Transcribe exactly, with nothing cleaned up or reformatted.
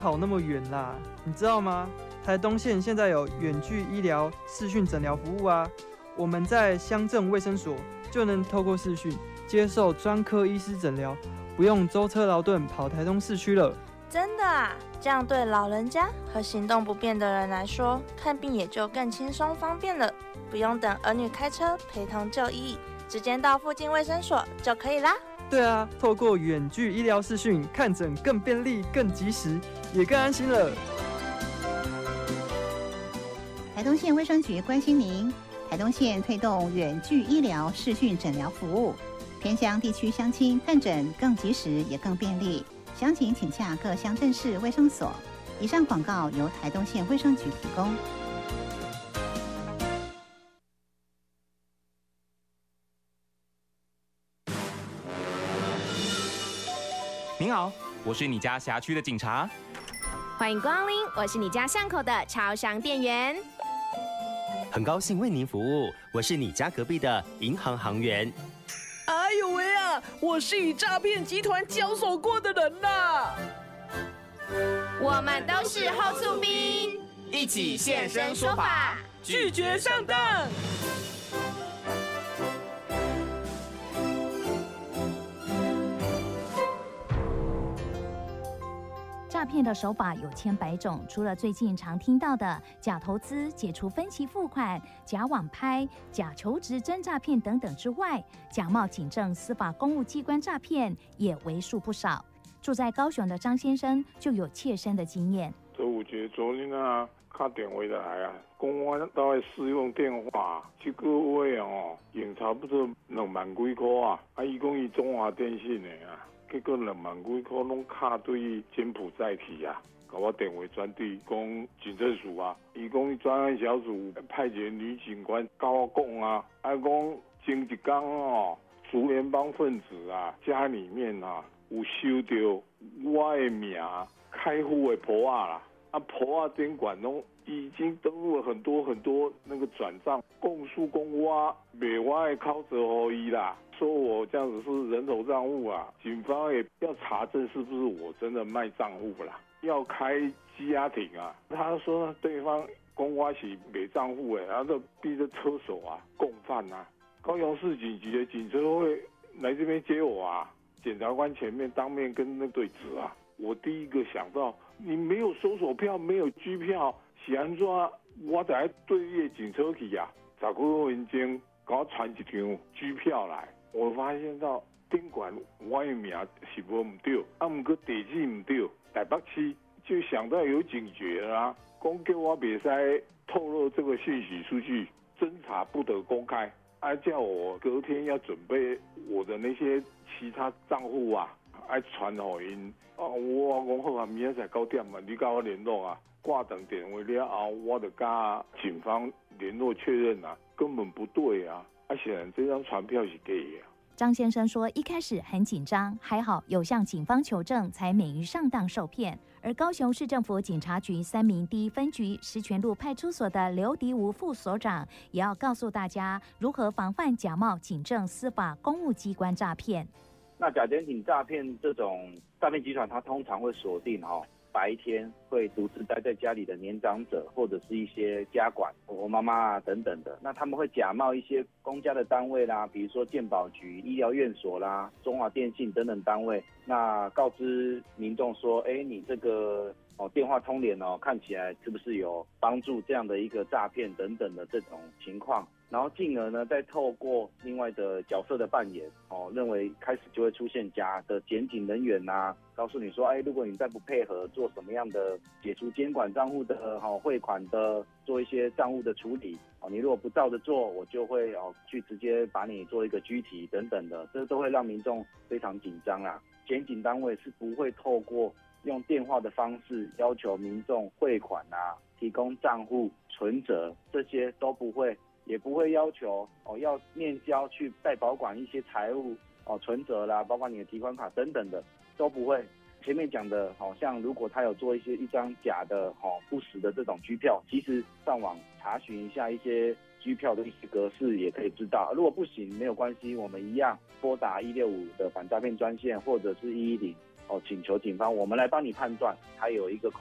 跑那么远啦？你知道吗？台东县现在有远距医疗视讯诊疗服务啊，我们在乡镇卫生所就能透过视讯接受专科医师诊疗，不用舟车劳顿跑台东市区了。 真的啊？这样对老人家和行动不便的人来说，看病也就更轻松方便了，不用等儿女开车陪同就医，直接到附近卫生所就可以啦。 对啊，透过远距医疗视讯看诊更便利、更及时，也更安心了。 台东县卫生局关心您，台东县推动远距医疗视讯诊疗服务，偏乡地区乡亲看诊更及时也更便利。详情请洽各乡镇市卫生所。以上广告由台东县卫生局提供。 您好，我是你家辖区的警察。 欢迎光临，我是你家巷口的超商店员。 很高兴为您服务，我是你家隔壁的银行行员。 哎呦喂啊！我是与诈骗集团交手过的人啦。 我们都是后厝兵， 一起现身说法， 拒绝上当。 诈骗的手法有千百种，除了最近常听到的假投资、解除分期付款、假网拍、假求职真诈骗等等之外，假冒警政、司法公务机关诈骗也为数不少。住在高雄的张先生就有切身的经验。 所以我觉得昨天啊，打电话来啊，讲我到来使用电话，一个月哦，用差不多两万几块啊。啊，伊讲伊中华电信的啊。结果两万几块拢卡对柬埔寨去啊！甲我电话转递讲警政署啊，伊讲专案小组派遣女警官甲我讲啊，啊讲前一天哦，竹联帮分子啊家里面啊有收到我的名开户的簿仔啦，啊簿仔顶管拢已经登录了很多很多那个转账，供述讲我卖我的口罩给伊啦。说我这样子是人头账户啊，警方也要查证是不是我真的卖账户啦，要开羁押庭啊。他说对方公我是卖账户的，然后逼着车手啊共犯啊。高雄市警局的警车会来这边接我啊，检察官前面当面跟那对质啊。我第一个想到，你没有搜索票，没有拘票，是安怎我在对列警车去啊？十几分钟给我传一张拘票来。我发现到宾馆我的名是无唔对，啊，不过地址唔对，台北市就想到有警觉啦，讲叫我别使透露这个信息出去，侦查不得公开，啊，叫我隔天要准备我的那些其他账户啊，爱传给因。啊，我讲好啊，明仔载九点啊，你跟我联络啊，挂断电话了后，我就跟警方联络确认啊，根本不对啊。啊，显然这张传票是假的。 张先生说，一开始很紧张，还好有向警方求证，才免于上当受骗。而高雄市政府警察局三民第一分局石泉路派出所的刘迪吴副所长，也要告诉大家如何防范假冒警政、司法公务机关诈骗。 那假检警诈骗这种诈骗集团，它通常会锁定哈、哦。白天会独自待在家里的年长者，或者是一些家管、婆婆妈妈啊等等的，那他们会假冒一些公家的单位啦，比如说健保局、医疗院所啦、中华电信等等单位，那告知民众说，哎，你这个哦电话通联哦，看起来是不是有帮助这样的一个诈骗等等的这种情况。然后进而呢，再透过另外的角色的扮演，哦，认为开始就会出现假的检警人员呐、啊，告诉你说，哎，如果你再不配合，做什么样的解除监管账户的，哦，汇款的，做一些账户的处理，哦，你如果不照着做，我就会哦去直接把你做一个拘提等等的，这都会让民众非常紧张啊。检警单位是不会透过用电话的方式要求民众汇款啊，提供账户存折，这些都不会。也不会要求哦要面交去代保管一些财物哦存折啦，包括你的提款卡等等的都不会。前面讲的，好、哦、像如果他有做一些一张假的哦不实的这种居票，其实上网查询一下一些居票的一些格式也可以知道。如果不行没有关系，我们一样拨打一六五的反诈骗专线或者是一一零哦，请求警方我们来帮你判断，他有一个